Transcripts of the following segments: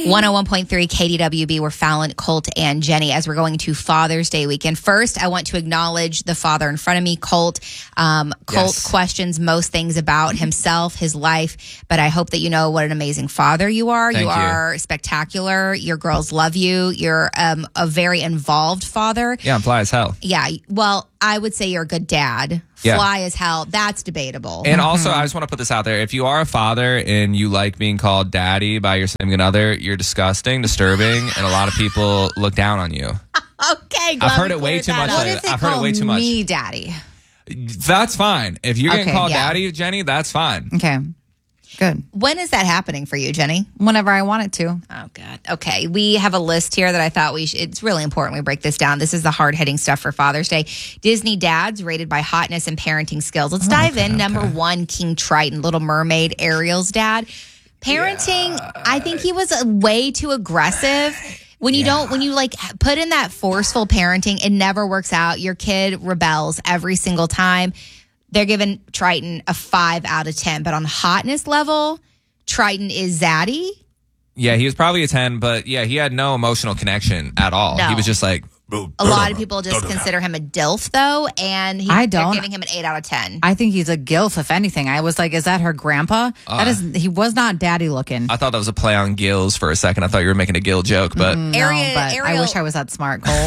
101.3 KDWB, we're Fallon, Colt, and Jenny as we're going to Father's Day weekend. First, I want to acknowledge the father in front of me, Colt. Colt questions most things about himself, his life, but I hope that you know what an amazing father you are. Thank you are spectacular. Your girls love you. You're a very involved father. Yeah, I'm fly as hell. Yeah, well, I would say you're a good dad. Yeah. Fly as hell. That's debatable. And also, I just want to put this out there. If you are a father and you like being called daddy by your significant other, you're disgusting, disturbing, and a lot of people look down on you. Okay, I've heard it way too much. What if they I've heard it way too much. me daddy? That's fine. If you're getting Okay, called yeah. daddy, Jenny, that's fine. Okay, good. When is that happening for you, Jenny? Whenever I want it to. Oh, God. Okay. We have a list here that I thought it's really important we break this down. This is the hard-hitting stuff for Father's Day. Disney dads rated by hotness and parenting skills. Let's dive in. Number 1, King Triton, Little Mermaid, Ariel's dad. Parenting, I think he was way too aggressive. When you when you like put in that forceful parenting, it never works out. Your kid rebels every single time. They're giving Triton a 5 out of 10. But on hotness level, Triton is zaddy. Yeah, he was probably a 10, but yeah, he had no emotional connection at all. No. He was just like... A lot of people just consider him a DILF, though, and I they're don't. giving him an 8 out of 10. I think he's a gilf, if anything. I was like, is that her grandpa? He was not daddy looking. I thought that was a play on gills for a second. I thought you were making a gill joke, but... I wish I was that smart, Colt.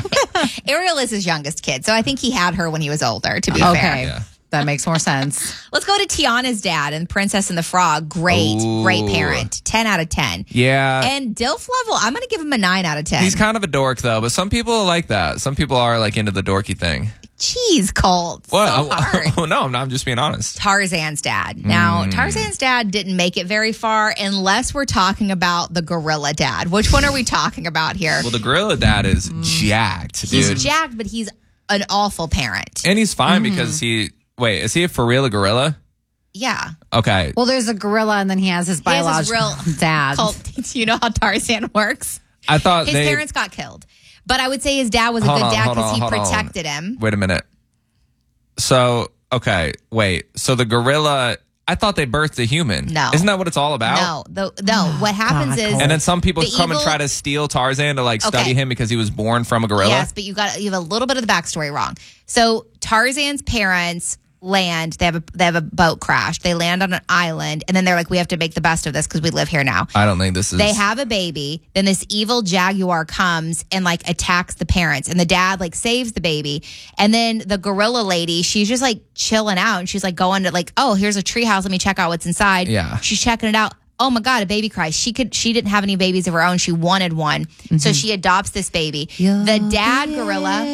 Ariel is his youngest kid, so I think he had her when he was older, to be fair. Okay. Yeah. That makes more sense. Let's go to Tiana's dad and Princess and the Frog. Great parent. 10 out of 10. Yeah. And DILF level, I'm going to give him a 9 out of 10. He's kind of a dork, though, but some people like that. Some people are like into the dorky thing. Jeez, Colt. What? So hard. Oh, no, I'm just being honest. Tarzan's dad. Now, Tarzan's dad didn't make it very far unless we're talking about the gorilla dad. Which one are we talking about here? Well, the gorilla dad is jacked, dude. He's jacked, but he's an awful parent. And he's fine because he... Wait, is he for real a gorilla? Yeah. Okay. Well, there's a gorilla, and then he has his biological dad. Colt, do you know how Tarzan works? I thought his parents got killed. But I would say his dad was a good dad because he protected him. Wait a minute. So, okay, wait. So the gorilla... I thought they birthed a human. No. Isn't that what it's all about? No. What happens is... And then some people come and try to steal Tarzan to study him because he was born from a gorilla? Yes, but you have a little bit of the backstory wrong. So Tarzan's parents land, they have a boat crash. They land on an island, and then they're like, we have to make the best of this because we live here now. I don't think this is... They have a baby. Then this evil jaguar comes and attacks the parents, and the dad saves the baby. And then the gorilla lady, she's just chilling out, and she's going to oh, here's a treehouse. Let me check out what's inside. Yeah. She's checking it out. Oh my God, a baby cries. She didn't have any babies of her own. She wanted one. Mm-hmm. So she adopts this baby. The dad gorilla.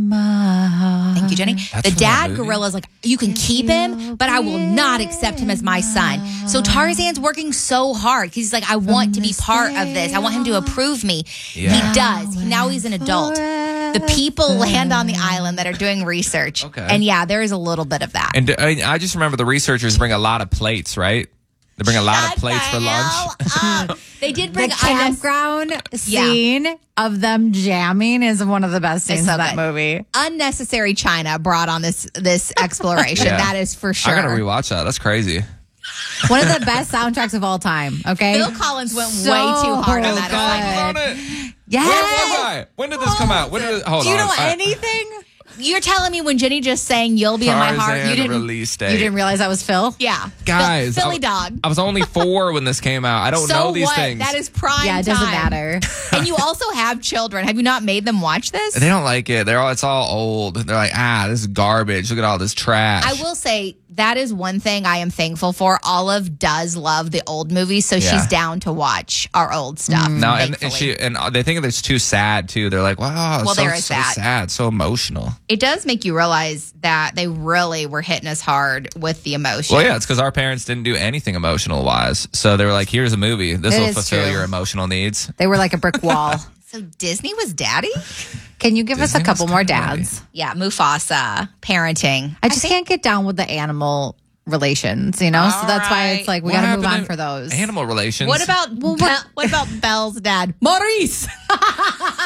Thank you, Jenny. The dad gorilla is you can keep him, but I will not accept him as my son. So Tarzan's working so hard because he's I want to be part of this. I want him to approve me. Yeah. He does. Now he's an adult. The people land on the island that are doing research. Okay. And yeah, there is a little bit of that. And I just remember the researchers bring a lot of plates, right? They bring a lot of plates for lunch. They did bring the campground scene of them jamming is one of the best scenes of that movie. Unnecessary China brought on this exploration. Yeah. That is for sure. I gotta rewatch that. That's crazy. One of the best soundtracks of all time. Okay, Phil Collins went way too hard on that. On it. Yes. Where was I? When did this come out? Hold Do you on. know anything? You're telling me when Jenny just sang "You'll Be in My Heart," you didn't release date. You didn't realize that was Phil? Yeah, guys, Philly dog. I was only 4 when this came out. I don't know these things. That is prime. Yeah, it doesn't time. matter. And you also have children. Have you not made them watch this? They don't like it. It's all old. They're like, this is garbage. Look at all this trash. I will say that is one thing I am thankful for. Olive does love the old movies, so she's down to watch our old stuff. No, and they think it's too sad too. They're like, wow, well, so sad, so emotional. It does make you realize that they really were hitting us hard with the emotion. Well, yeah, it's because our parents didn't do anything emotional wise. So they were like, here's a movie. This will fulfill your emotional needs. They were like a brick wall. So Disney was daddy? Can you give us a couple more dads? Yeah, Mufasa, parenting. I just can't get down with the animal relations, so that's why it's we got to move on for those. Animal relations. What about Belle's dad? Maurice.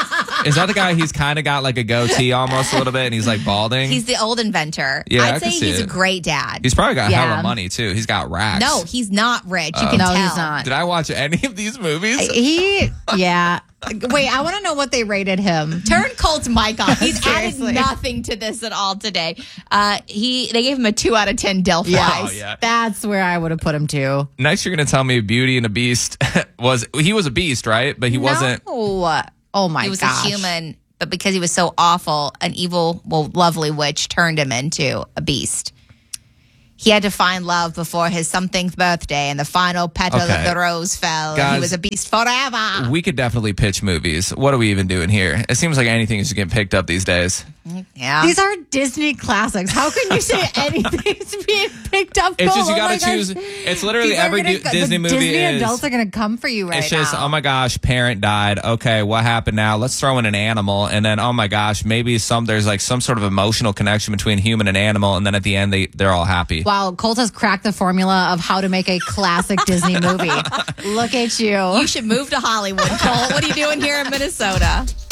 Is that the guy? He's kind of got like a goatee almost a little bit, and he's like balding. He's the old inventor. Yeah, I I'd say can see he's it. a great dad. He's probably got Yeah. hella money too. He's got racks. No, he's not rich. You can No, tell. he's not. Did I watch any of these movies? Yeah. Wait, I want to know what they rated him. Turn Colt's mic off. He's added Seriously. nothing to this at all today. They gave him a 2 out of 10 Delphi. Oh, yeah. That's where I would have put him too. Next, you're gonna tell me Beauty and the Beast was a beast, right? But he wasn't. Oh, oh my He was gosh. a human, but because he was so awful, an evil, lovely witch turned him into a beast. He had to find love before his something's birthday, and the final petal Okay. of the rose fell, and Guys, he was a beast forever. We could definitely pitch movies. What are we even doing here? It seems like anything is getting picked up these days. Yeah. These are Disney classics. How can you say anything's being picked up? It's just you Oh got my to choose. gosh. It's literally People are every gonna Disney the movie Disney is. adults are going to come for you right It's just, now. oh my gosh, parent died. Okay, what happened now? Let's throw in an animal, and then oh my gosh, maybe there's like some sort of emotional connection between human and animal, and then at the end they're all happy. Wow, Colt has cracked the formula of how to make a classic Disney movie. Look at you. You should move to Hollywood, Colt. What are you doing here in Minnesota?